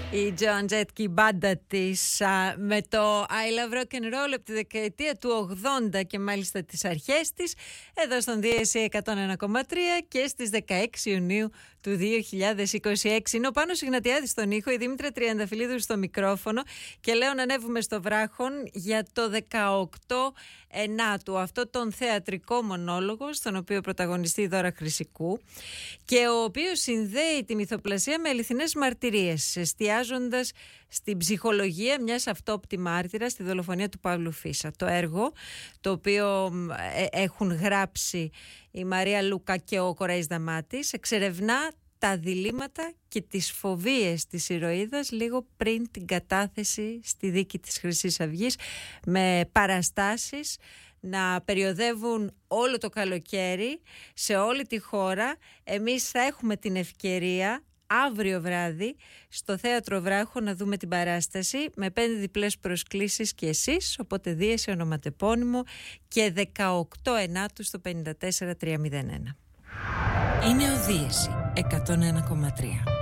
Η Joan Jett και η μπάντα της με το I Love Rock and Roll από τη δεκαετία του 80 και μάλιστα τις αρχές της, εδώ στον DSC 101,3 και στις 16 Ιουνίου του 2026. Είναι ο Πάνος Ιγνατιάδης στον ήχο, η Δήμητρα Τριανταφυλλίδου στο μικρόφωνο και λέω να ανέβουμε στο βράχον για το 18 αυτό τον θεατρικό μονόλογο, στον οποίο πρωταγωνιστεί η Δώρα Χρυσικού και ο οποίος συνδέει τη μυθοπλασία με αληθινές μαρτυρίες, εστιάζοντας στην ψυχολογία μιας αυτόπτη μάρτυρας στη δολοφονία του Παύλου Φίσα. Το έργο, το οποίο έχουν γράψει η Μαρία Λούκα και ο Κοραής Δαμάτης, εξερευνά τα διλήμματα και τις φοβίες της ηρωίδας λίγο πριν την κατάθεση στη δίκη της Χρυσής Αυγής, με παραστάσεις να περιοδεύουν όλο το καλοκαίρι σε όλη τη χώρα. Εμείς θα έχουμε την ευκαιρία αύριο βράδυ στο Θέατρο Βράχο να δούμε την παράσταση με 5 διπλές προσκλήσεις και εσείς, οπότε δίαιση ονοματεπώνυμο και 18 Ενάτου στο 54301. Είναι ο Δίαιση 101,3.